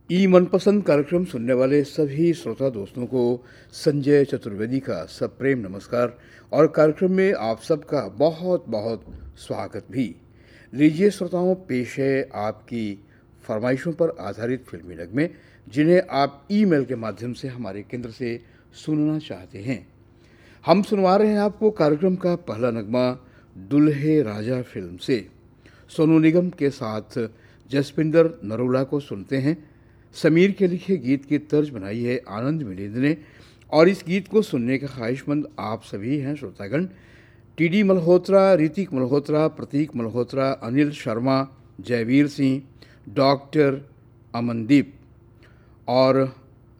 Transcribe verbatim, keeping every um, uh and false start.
ई मनपसंद कार्यक्रम सुनने वाले सभी श्रोता दोस्तों को संजय चतुर्वेदी का सप्रेम नमस्कार और कार्यक्रम में आप सबका बहुत बहुत स्वागत भी। लीजिए श्रोताओं, पेश है आपकी फरमाइशों पर आधारित फिल्मी नगमे जिन्हें आप ईमेल के माध्यम से हमारे केंद्र से सुनना चाहते हैं। हम सुनवा रहे हैं आपको कार्यक्रम का पहला नगमा दुल्हे राजा फिल्म से। सोनू निगम के साथ जसपिंदर नरोला को सुनते हैं। समीर के लिखे गीत की तर्ज बनाई है आनंद मिलिंद ने और इस गीत को सुनने के ख्वाहिशमंद आप सभी हैं श्रोतागण। टी डी मल्होत्रा, ऋतिक मल्होत्रा, प्रतीक मल्होत्रा, अनिल शर्मा, जयवीर सिंह, डॉक्टर अमनदीप और